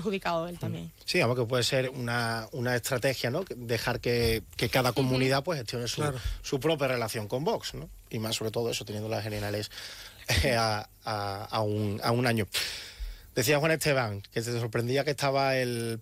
perjudicado él también. Sí, vamos, que puede ser una estrategia, ¿no? Dejar que cada comunidad pues gestione su propia relación con Vox, ¿no? Y más sobre todo eso, teniendo las generales a un año. Decía Juan Esteban que te sorprendía que estaba el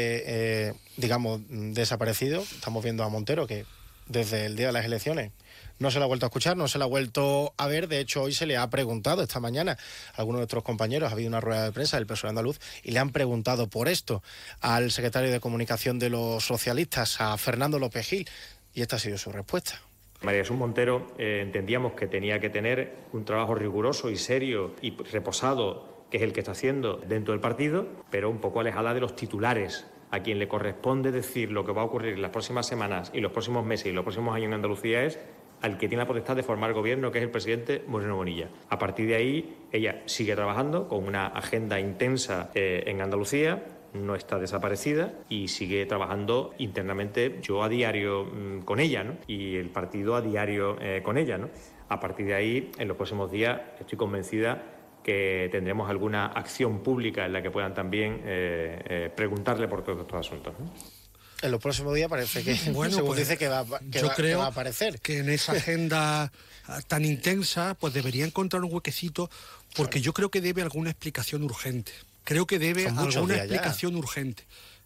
PSOE digamos, desaparecido. Estamos viendo a Montero, que desde el día de las elecciones no se la ha vuelto a escuchar, no se la ha vuelto a ver. De hecho, hoy se le ha preguntado, esta mañana, a algunos de nuestros compañeros, ha habido una rueda de prensa del PSOE andaluz, y le han preguntado por esto al secretario de Comunicación de los socialistas, a Fernando López Gil, y esta ha sido su respuesta. María Jesús Montero entendíamos que tenía que tener un trabajo riguroso y serio y reposado, que es el que está haciendo dentro del partido, pero un poco alejada de los titulares. A quien le corresponde decir lo que va a ocurrir en las próximas semanas y los próximos meses y los próximos años en Andalucía es al que tiene la potestad de formar gobierno, que es el presidente Moreno Bonilla. A partir de ahí, ella sigue trabajando con una agenda intensa en Andalucía, no está desaparecida y sigue trabajando internamente, yo a diario con ella, ¿no? Y el partido a diario con ella, ¿no? A partir de ahí, en los próximos días, estoy convencida que tendremos alguna acción pública en la que puedan también preguntarle por todos estos asuntos, ¿no? En los próximos días parece que, bueno, según pues, dice, que va a aparecer. Que en esa agenda tan intensa, pues debería encontrar un huequecito, porque yo creo que debe alguna explicación urgente. Creo que debe alguna explicación urgente.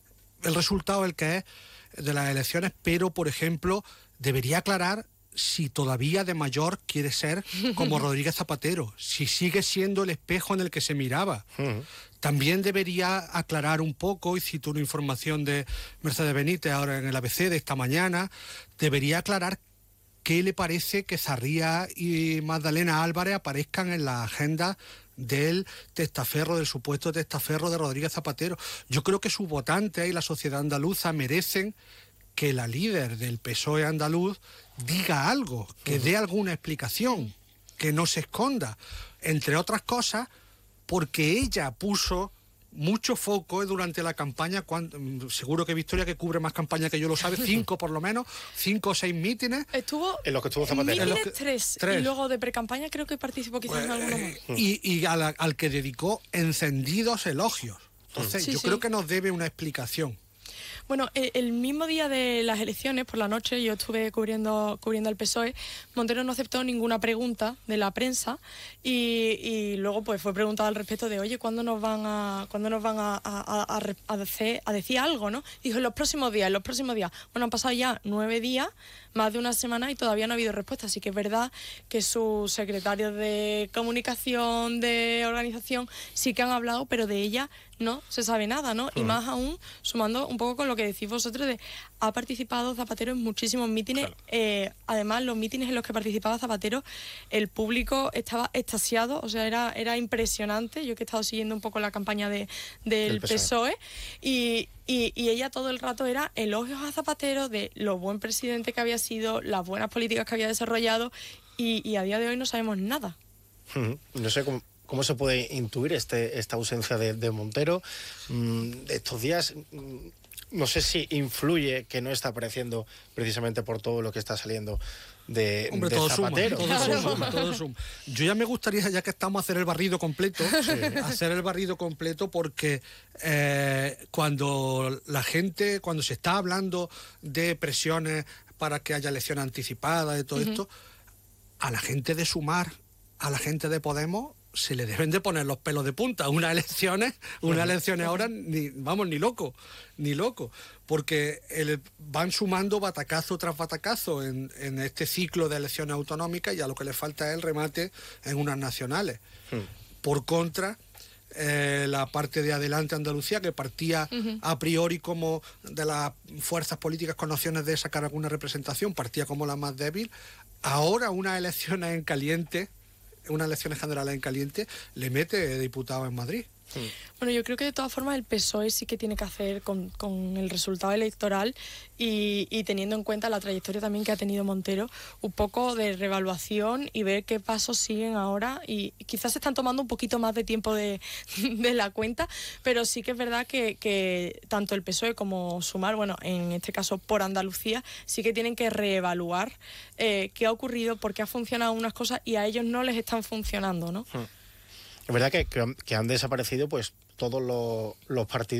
El resultado, el que es de las elecciones, pero, por ejemplo, debería aclarar si todavía de mayor quiere ser como Rodríguez Zapatero, si sigue siendo el espejo en el que se miraba. También debería aclarar un poco, y cito una información de Mercedes Benítez ahora en el ABC de esta mañana, debería aclarar qué le parece que Zarría y Magdalena Álvarez aparezcan en la agenda del testaferro, del supuesto testaferro de Rodríguez Zapatero. Yo creo que sus votantes y la sociedad andaluza merecen que la líder del PSOE andaluz diga algo, que dé alguna explicación, que no se esconda, entre otras cosas, porque ella puso mucho foco durante la campaña, seguro que Victoria, que cubre más campaña que yo, lo sabe, 5 por lo menos, 5 o 6 mítines. En los que estuvo Zapatero. Mítines 3, y luego de precampaña creo que participó quizás en alguno más. Y al que dedicó encendidos elogios. Entonces, yo creo que nos debe una explicación. Bueno, el mismo día de las elecciones, por la noche, yo estuve cubriendo el PSOE, Montero no aceptó ninguna pregunta de la prensa y luego pues fue preguntado al respecto de, oye, ¿cuándo nos van a decir algo, ¿no? Dijo, en los próximos días. Bueno, han pasado ya 9 días, más de una semana, y todavía no ha habido respuesta, así que es verdad que sus secretarios de comunicación, de organización, sí que han hablado, pero de ella no se sabe nada, ¿no? Y más aún, sumando un poco con lo que decís vosotros de, ha participado Zapatero en muchísimos mítines, además los mítines en los que participaba Zapatero, el público estaba extasiado, o sea, era impresionante, yo que he estado siguiendo un poco la campaña del PSOE, y ella todo el rato era elogios a Zapatero de lo buen presidente que había sido, las buenas políticas que había desarrollado, y a día de hoy no sabemos nada. No sé cómo se puede intuir esta ausencia de Montero. Estos días, no sé si influye que no está apareciendo precisamente por todo lo que está saliendo de Zapatero. Todo suma. Yo ya me gustaría, ya que estamos, hacer el barrido completo, porque cuando se está hablando de presiones para que haya elecciones anticipadas, de todo esto, a la gente de Sumar, a la gente de Podemos, se le deben de poner los pelos de punta. Unas elecciones ahora, ni loco, porque van sumando batacazo tras batacazo en este ciclo de elecciones autonómicas, y a lo que le falta es el remate en unas nacionales. Por contra, la parte de Adelante Andalucía, que partía a priori como de las fuerzas políticas con opciones de sacar alguna representación, partía como la más débil. Ahora unas elecciones generales en caliente, le mete diputado en Madrid. Bueno, yo creo que de todas formas el PSOE sí que tiene que hacer con el resultado electoral y teniendo en cuenta la trayectoria también que ha tenido Montero, un poco de reevaluación y ver qué pasos siguen ahora, y quizás se están tomando un poquito más de tiempo de la cuenta, pero sí que es verdad que tanto el PSOE como Sumar, bueno, en este caso por Andalucía, sí que tienen que reevaluar qué ha ocurrido, por qué ha funcionado unas cosas y a ellos no les están funcionando, ¿no? Es verdad que han desaparecido pues todos los partidos